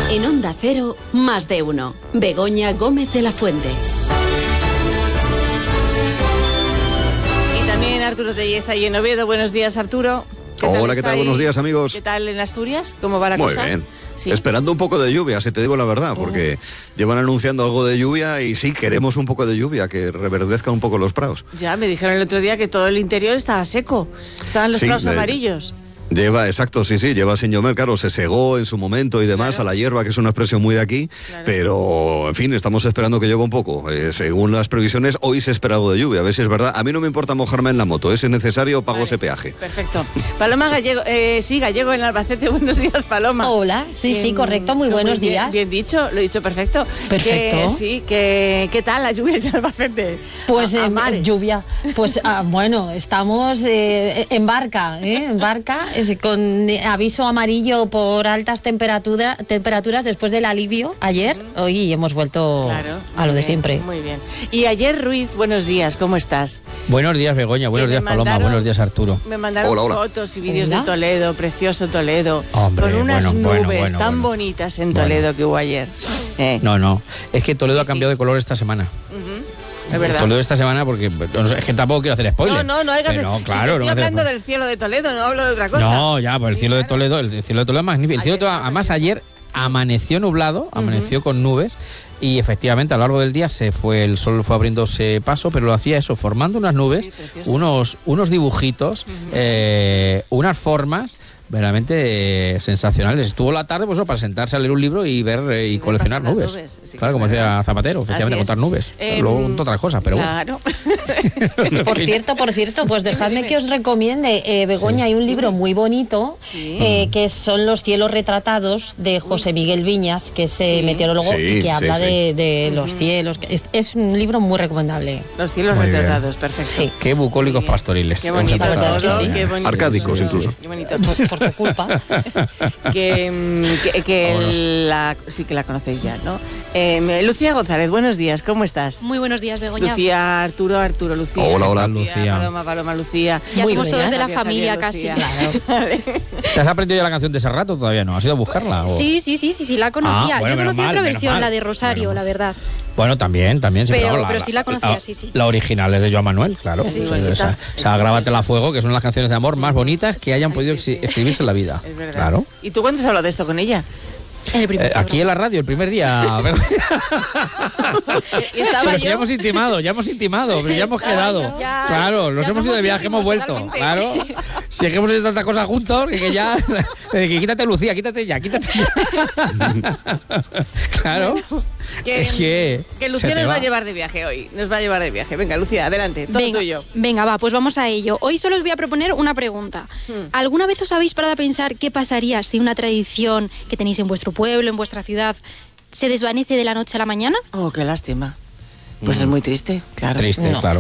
En Onda Cero, Más de Uno. Begoña Gómez de la Fuente. Y también Arturo Telleza y en Oviedo. Buenos días, Arturo. Hola, ¿qué tal? Buenos días, amigos. ¿Qué tal en Asturias? ¿Cómo va la cosa? Muy bien. ¿Sí? Esperando un poco de lluvia, si te digo la verdad, porque llevan anunciando algo de lluvia y sí, queremos un poco de lluvia, que reverdezca un poco los prados. Ya, me dijeron el otro día que todo el interior estaba seco. Estaban los prados amarillos. Lleva sin llover, claro, se segó en su momento y demás, Claro. a la hierba, que es una expresión muy de aquí, Claro. pero, en fin, estamos esperando que llueva un poco. Según las previsiones, hoy se espera algo de lluvia, a ver si es verdad. A mí no me importa mojarme en la moto, si es necesario, pago ese peaje. Perfecto. Paloma Gallego, Gallego en Albacete. Buenos días, Paloma. Hola, sí, correcto, muy buenos días. Bien dicho, lo he dicho perfecto. Perfecto. ¿Qué tal la lluvia en Albacete? Pues A mares. lluvia, pues bueno, estamos en barca, con aviso amarillo por altas temperaturas después del alivio ayer. Hoy hemos vuelto Claro, a lo de siempre. Muy bien. Y ayer, Ruiz, buenos días, ¿cómo estás? Buenos días, Begoña, buenos días, Paloma, buenos días, Arturo. Me mandaron Hola. fotos y vídeos Hola. de Toledo, precioso Toledo, Hombre, con unas bueno, nubes tan bueno. bonitas en Toledo que hubo ayer. No, es que Toledo Sí, ha cambiado de color esta semana. Es verdad. Toledo esta semana porque es que tampoco quiero hacer spoiler. No, Pero hagas no, si claro, te estoy no hablando hacer- del cielo de Toledo, no hablo de otra cosa. No, ya, pues el Sí, cielo de claro. Toledo, el cielo de Toledo es magnífico. El cielo de Toledo, además ayer amaneció nublado, amaneció con nubes y efectivamente a lo largo del día el sol fue abriéndose paso, pero lo hacía eso, formando unas nubes, Sí, preciosas. unos dibujitos, unas formas verdaderamente sensacionales. Estuvo la tarde pues, para sentarse a leer un libro y ver y coleccionar pasar las nubes. nubes, sí, Claro, como ¿verdad? decía Zapatero, efectivamente, Así es. contar nubes. Luego contó otras cosas, pero Claro. Por cierto, pues dejadme que os recomiende, Begoña, hay un libro muy bonito que son Los cielos retratados de José Miguel Viñas, que es meteorólogo Sí, y que habla sí. de los cielos. Es un libro muy recomendable. Los cielos Muy bien. retratados, perfecto. Sí. qué bucólicos pastoriles. Qué bonito, La verdad es que todo, sí. qué bonito. Arcádicos, incluso. Qué bonito. Por tu culpa. Sí que la conocéis ya, ¿no? Lucía González, buenos días, ¿cómo estás? Muy buenos días, Begoña. Lucía, Arturo, Lucía. Hola. Lucía. Paloma, Lucía. Ya Muy somos bien, todos de la Javier, familia Lucía. casi. Vale. ¿Te has aprendido ya la canción de ese rato? Todavía no. ¿Has ido a buscarla? o? Sí, la conocía. Ah, bueno, Yo menos conocía mal, otra menos versión, mal. la de Rosario, Menos la mal. verdad. Bueno, también, sí, Pero sí la conocía, sí. La original es de Joan Manuel, claro. Sí, O bonita. sea, Grábatela a fuego, que son las canciones de amor más bonitas que hayan podido escribirse en la vida. Es verdad. Claro. ¿Y tú cuándo has hablado de esto con ella? En el primer Aquí en la radio, el primer día. Y estaba Pero si yo. ya hemos intimado, pero ya hemos Estaba quedado. yo. Ya, Claro, nos ya hemos ido de somos viaje, hemos íntimos vuelto. totalmente. Claro. Si es que hemos hecho tantas cosas juntos, que ya. Que quítate, Lucía, quítate ya. Claro. Que se Lucía te nos va a va. llevar de viaje hoy. Nos va a llevar de viaje. Venga, Lucía, adelante. Todo tuyo. Venga, va, pues vamos a ello. Hoy solo os voy a proponer una pregunta. ¿Alguna vez os habéis parado a pensar qué pasaría si una tradición que tenéis en vuestro pueblo, en vuestra ciudad, se desvanece de la noche a la mañana? Oh, qué lástima. Pues es muy triste, claro. Triste, No. claro.